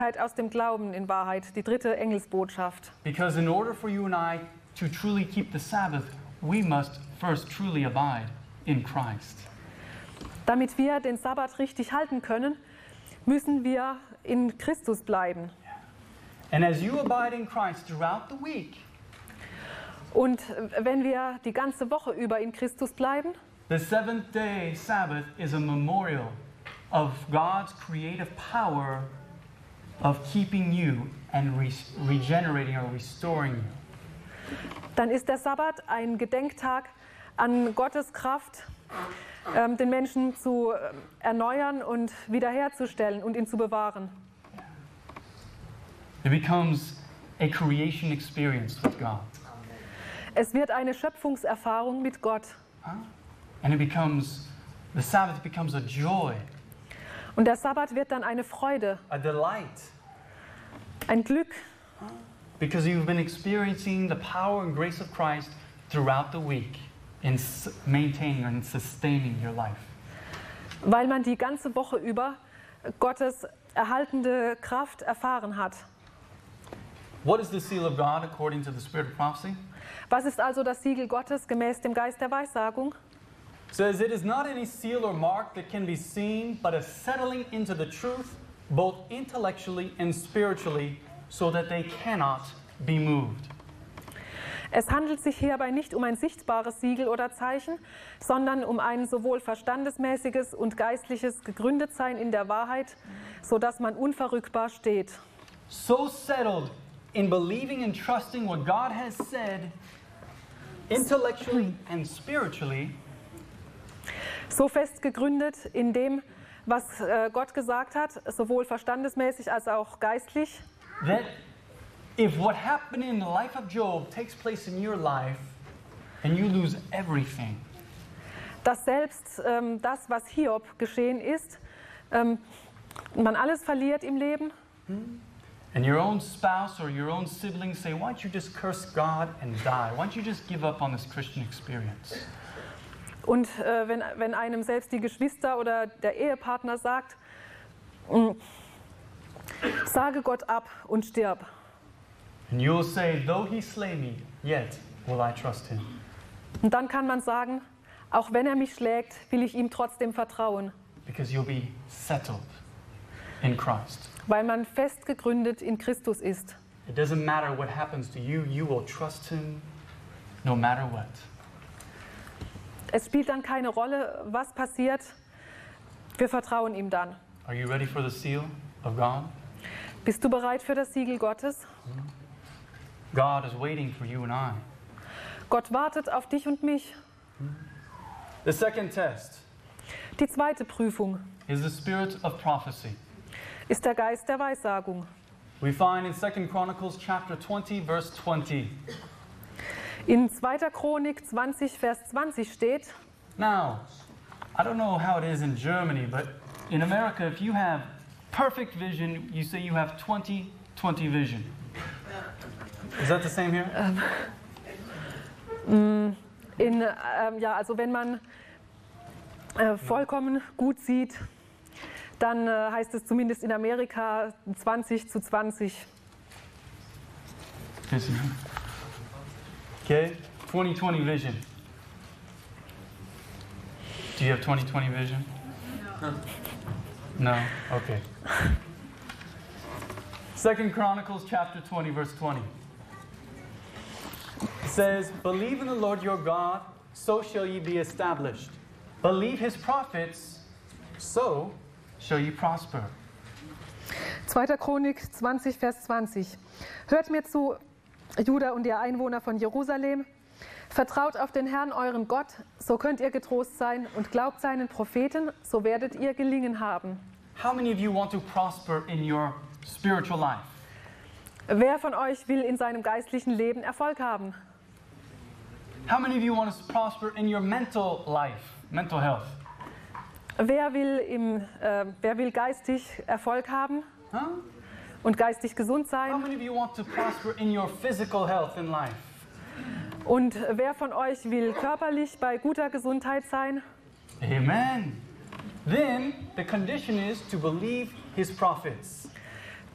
aus dem Glauben in Wahrheit, die dritte Engelsbotschaft. Because in order for you and I to truly keep the Sabbath, we must first truly abide in Christ. Damit wir den Sabbat richtig halten können, müssen wir in Christus bleiben. And as you abide in Christ throughout the week, Und wenn wir die ganze Woche über in Christus bleiben, the seventh-day Sabbath is a memorial of God's creative power of keeping you and regenerating or restoring you. dann ist der Sabbat ein Gedenktag an Gottes Kraft, den Menschen zu erneuern und wiederherzustellen und ihn zu bewahren. It becomes a creation experience with God. Es wird eine Schöpfungserfahrung mit Gott. And the Sabbath becomes a joy, Und der Sabbat wird dann eine Freude, a delight, ein Glück, because you've been experiencing the power and grace of Christ throughout the week in maintaining and sustaining your life. weil man die ganze Woche über Gottes erhaltende Kraft erfahren hat. What is the seal of God according to the Spirit of prophecy? Was ist also das Siegel Gottes gemäß dem Geist der Weissagung? It says, it is not any seal or mark that can be seen, but a settling into the truth, both intellectually and spiritually, so that they cannot be moved. Es handelt sich hierbei nicht um ein sichtbares Siegel oder Zeichen, sondern um ein sowohl verstandesmäßiges und geistliches Gegründetsein in der Wahrheit, sodass man unverrückbar steht. So settled in believing and trusting what God has said, intellectually and spiritually, So fest gegründet in dem, was Gott gesagt hat, sowohl verstandesmäßig als auch geistlich, that if what happened in the life of Job takes place in your life and you lose everything, dass selbst das, was Hiob geschehen ist, man alles verliert im Leben, and your own spouse or your own siblings say, why don't you just curse God and die? Why don't you just give up on this Christian experience? und wenn einem selbst die Geschwister oder der Ehepartner sagt, sage Gott ab und stirb. And you'll say, though he slay me, yet will I trust him. Und dann kann man sagen, auch wenn er mich schlägt, will ich ihm trotzdem vertrauen, Because you'll be settled in Christ. weil man fest gegründet in Christus ist. It doesn't matter what happens to you, you will trust him no matter what. Es spielt dann keine Rolle, was passiert, wir vertrauen ihm dann. Are you ready for the seal of God? Bist du bereit für das Siegel Gottes? God is waiting for you and I. Gott wartet auf dich und mich. The second test Die zweite Prüfung is the spirit of prophecy. ist der Geist der Weissagung. We find in 2 Chronicles chapter 20, verse 20. In 2. Chronik 20, Vers 20 steht, Now, I don't know how it is in Germany, but in America, if you have perfect vision, you say you have 20/20 vision. Is that the same here? also wenn man vollkommen gut sieht, dann heißt es zumindest in Amerika 20:20. Okay, 20/20 vision. Do you have 20/20 vision? No? Okay. 2 Chronicles chapter 20, verse 20. It says, believe in the Lord your God, so shall ye be established. Believe his prophets, so shall ye prosper. 2. Chronik 20, Vers 20. Hört mir zu, Juda und ihr Einwohner von Jerusalem. Vertraut auf den Herrn, euren Gott, so könnt ihr getrost sein, und glaubt seinen Propheten, so werdet ihr gelingen haben. How many of you want to prosper in your spiritual life? Wer von euch will in seinem geistlichen Leben Erfolg haben? How many of you want to prosper in your mental life, mental health? Wer will geistig Erfolg haben Huh? und geistig gesund How sein? many of you want to prosper in your physical health in life? Und wer von euch will körperlich bei guter Gesundheit sein? Amen. Then the condition is to believe his prophets.